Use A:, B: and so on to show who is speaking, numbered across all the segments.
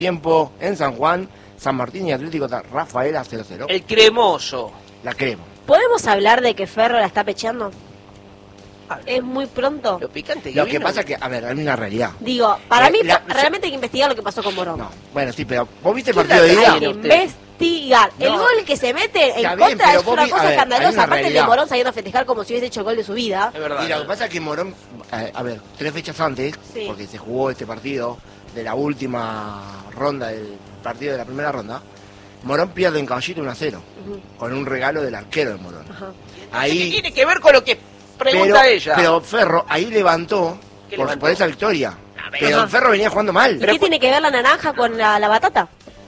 A: tiempo en San Juan, San Martín y Atlético Rafaela 0-0.
B: El cremoso.
A: La crema.
C: ¿Podemos hablar de que Ferro la está pecheando? ¿Es muy pronto?
B: Lo picante que
A: Lo que
B: vino.
A: pasa es que, a ver, hay una realidad.
C: Digo, para mí realmente hay
A: sí.
C: que investigar lo que pasó con Morón.
A: No, bueno, sí, pero ¿vos viste el
B: ¿Qué
A: partido de
B: la
A: ida?
C: Hay que
B: usted?
C: investigar. El
A: No.
C: gol que se mete
A: Está
C: en
A: bien,
C: contra
A: pero
C: es
A: vos
C: una
A: vi-
C: cosa
A: a ver, hay
C: escandalosa.
A: una
C: Aparte de
A: realidad.
C: Morón saliendo a festejar como si hubiese hecho el gol de su vida.
B: Es verdad.
A: Y lo que pasa es que Morón, a ver, 3 fechas antes,
C: Sí.
A: porque se jugó este partido de la última ronda, del partido de la primera ronda, Morón pierde en Caballito 1-0, con un regalo del arquero de Morón.
C: Ajá.
B: ¿Qué
A: Ahí,
B: tiene que ver con lo que pregunta ella?
A: pero Ferro ahí levantó
B: ¿Qué
A: por
B: levantó?
A: esa victoria.
B: A ver.
A: Pero
C: Ajá.
A: el Ferro venía jugando mal.
C: ¿Y qué tiene que ver la naranja con la batata?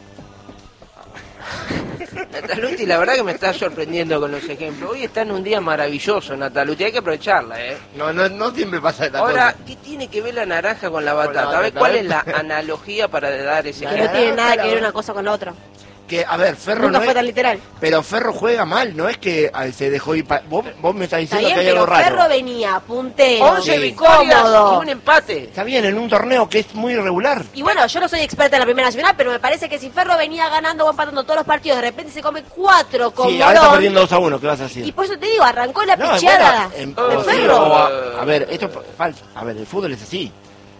B: Nataluti, la verdad que me está sorprendiendo con los ejemplos. Hoy está en un día maravilloso, Nataluti, hay que aprovecharla, ¿eh?
A: No siempre pasa esta
B: Ahora,
A: cosa.
B: ¿qué tiene que ver la naranja con la
A: Con la
B: batata? A ver,
A: batata,
B: ¿cuál
A: ¿eh?
B: es la analogía para dar ese
C: Que no
B: ejemplo?
C: tiene nada que ver una cosa con la otra.
A: Que, a ver, Ferro
C: Nunca
A: no
C: fue
A: es,
C: tan literal.
A: pero Ferro juega mal, no es que se dejó ir. Vos me estás
C: Está
A: diciendo
C: bien,
A: que hay
C: pero
A: algo raro.
C: Ferro venía puntero,
B: 11
A: Sí.
B: victorias
C: cómodo.
B: y un empate.
A: Está bien, en un torneo que es muy irregular.
C: Y bueno, yo no soy experta en la Primera Nacional, pero me parece que si Ferro venía ganando o empatando todos los partidos, de repente se come 4 con
A: Sí, ahora está
C: Morón.
A: perdiendo 2-1, ¿qué vas a decir?
C: Y por eso te digo, arrancó la
A: No,
C: picheada
A: bueno,
C: de
A: sí,
C: Ferro.
A: o a ver, esto es falso. A ver, el fútbol es así.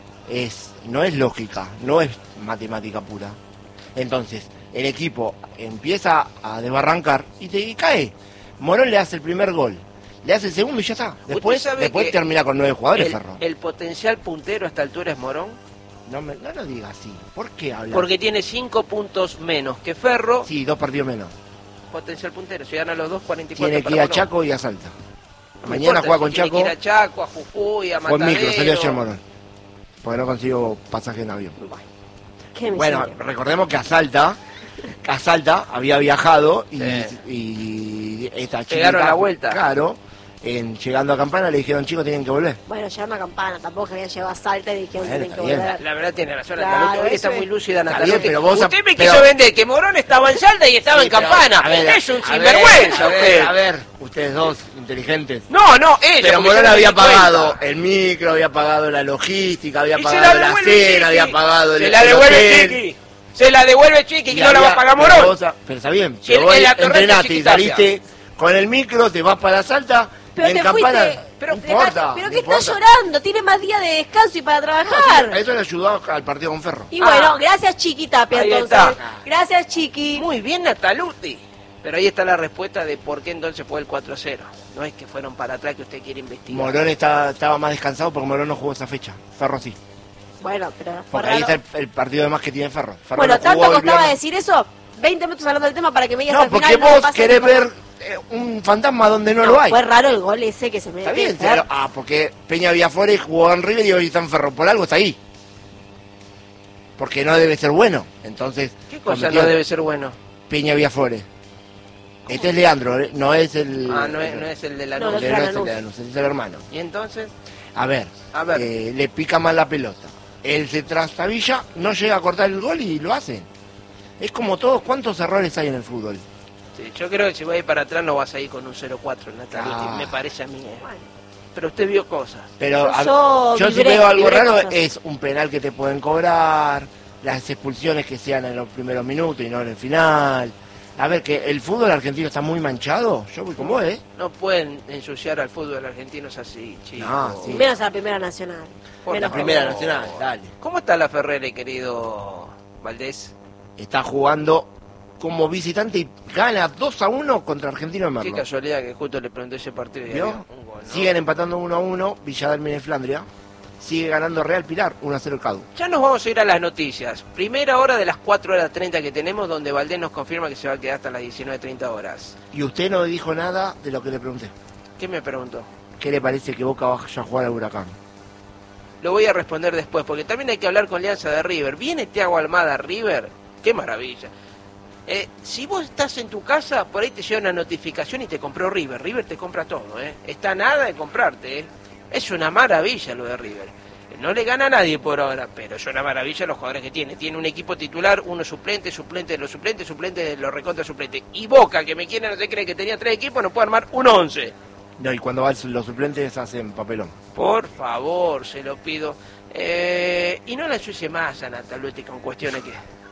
A: No es lógica, no es matemática pura. Entonces, el equipo empieza a desbarrancar y cae. Morón le hace el primer gol, le hace el segundo y ya está. Después
B: sabe que
A: termina con 9 jugadores, Ferro.
B: el potencial puntero a esta altura es Morón,
A: No lo digas así. ¿Por qué hablas?
B: porque tiene 5 puntos menos que Ferro.
A: Sí, 2 partidos menos.
B: Potencial puntero, si gana los dos, 44
A: Tiene que
B: para
A: ir a
B: Morón.
A: Chaco y a Salta.
B: No
A: Mañana
B: importa,
A: juega
B: si
A: con
B: tiene
A: Chaco.
B: que ir a Chaco, a Jujuy, a
A: Fue en
B: Matadero.
A: micro, salió ayer Morón. Porque no consigo pasaje en avión.
C: Qué
A: Bueno,
C: miseria.
A: recordemos que a Salta había viajado y,
B: Sí.
A: y esta chica.
B: Pegaron la vuelta.
A: Claro, llegando a Campana le dijeron, chicos, tienen que volver.
C: Bueno, llevar una campana, tampoco que habían llevado a Salta y dijeron
A: Bueno,
C: tienen que
A: está bien.
C: volver.
B: La verdad tiene razón,
C: Claro,
B: Nataluti. Hoy
C: eso
B: está
C: es.
B: muy lúcida,
A: Está
B: Nataluti.
A: bien, pero vos
B: usted me
A: pero-
B: quiso vender que Morón estaba en Salta y estaba
A: Sí,
B: en
A: pero,
B: Campana.
A: a ver,
B: Es un
A: a
B: sinvergüenza usted.
A: a ver, ustedes dos inteligentes.
B: No, ella.
A: Pero
B: porque
A: Morón
B: yo no me
A: había
B: di cuenta.
A: pagado el micro, había pagado la logística, había
B: Y se
A: pagado la
B: devuelve
A: cena,
B: Chiqui.
A: había pagado
B: Se
A: el
B: la devuelve
A: hotel.
B: Chiqui. Se la devuelve Chiqui,
A: Y
B: que no la va a
A: había-
B: pagar
A: pero
B: Morón.
A: vos- pero está bien,
B: Si
A: pero
B: en
A: vos
B: la torrente
A: entrenaste y
B: Chiquitapia.
A: saliste con el micro, te vas para Salta,
C: Pero
A: y en
C: te
A: Campana,
C: fuiste,
B: pero
A: no importa.
C: pero
A: no
C: que está
A: importa.
C: llorando, tiene más días de descanso y para trabajar.
A: A eso le ayudó al partido con Ferro.
C: Y bueno,
B: Ah.
C: gracias Chiqui Tapia
B: Ahí
C: entonces.
B: está.
C: Gracias Chiqui.
B: Muy bien, Nataluti. Pero ahí está la respuesta de por qué entonces fue el 4-0. No es que fueron para atrás que usted quiere investigar.
A: Morón estaba más descansado porque Morón no jugó esa fecha. Ferro sí.
C: Bueno, pero fue
A: Porque ahí
C: raro.
A: está el partido de más que tiene Ferro. Ferro
C: Bueno,
A: no jugó
C: tanto
A: el
C: costaba
A: viernes.
C: decir eso. 20 minutos hablando del tema para que me digas
A: No,
C: al
A: porque
C: final.
A: vos
C: pasa
A: querés
C: que-
A: ver un fantasma donde no lo hay.
C: Fue raro el gol ese que se me
A: Está bien, porque Peña Villaflores jugó en River y hoy está en Ferro. Por algo está ahí. Porque no debe ser bueno. Entonces,
B: ¿Qué cosa
A: cometió
B: no debe ser bueno?
A: Peña Villaflores. Este es Leandro, no es el...
B: Ah, no es el de la
C: No,
B: noche.
C: no,
A: no es el
C: Lanús.
A: Lanús, es el hermano.
B: Y entonces,
A: A ver,
B: A ver.
A: le pica mal la pelota. Él se trastabilla, no llega a cortar el gol y lo hace. Es como todos, ¿cuántos errores hay en el fútbol?
B: sí, yo creo que si voy a ir para atrás no vas a ir con un 0-4, Nataluti.
A: Ah.
B: Me parece a mí. Pero usted vio cosas.
A: Pero
C: Yo
A: si
C: vibré-
A: veo algo
C: vibré
A: raro
C: cosas.
A: es un penal que te pueden cobrar, las expulsiones que sean en los primeros minutos y no en el final. A ver, que el fútbol argentino está muy manchado. Yo voy con vos, ¿eh?
B: No pueden ensuciar al fútbol argentino así, chicos.
A: No, sí.
C: Menos a la Primera Nacional.
B: Por
C: Menos
A: La primera
B: favor.
A: nacional, dale.
B: ¿Cómo está la Ferrere, querido Valdés?
A: Está jugando como visitante y gana 2-1 contra Argentino de
B: Qué
A: Merlo.
B: casualidad que justo le pregunté ese partido y
A: ¿Vio?
B: había un gol, ¿no?
A: Siguen empatando 1-1, Villadalmine y Flandria. Sigue ganando Real Pilar, 1-0 Cadu.
B: Ya nos vamos a ir a las noticias. Primera hora de las 4:30 que tenemos, donde Valdés nos confirma que se va a quedar hasta las 19:30 horas.
A: Y usted no dijo nada de lo que le pregunté.
B: ¿Qué me preguntó?
A: ¿Qué le parece que Boca vaya a jugar al Huracán?
B: Lo voy a responder después, porque también hay que hablar con Alianza de River. ¿Viene Thiago Almada a River? ¡Qué maravilla! Si vos estás en tu casa, por ahí te llega una notificación y te compró River. River te compra todo, ¿eh? Está a nada de comprarte, ¿eh? Es una maravilla lo de River. No le gana a nadie por ahora, pero es una maravilla los jugadores que tiene. Tiene un equipo titular, uno suplente, suplente de los suplentes, suplente de los recontra suplentes. Y Boca, que me quiere, no se cree que tenía 3 equipos, no puede armar un 11.
A: No, y cuando van los suplentes hacen papelón.
B: Por favor, se lo pido. Y no la ensucie más a Nataluti con cuestiones que...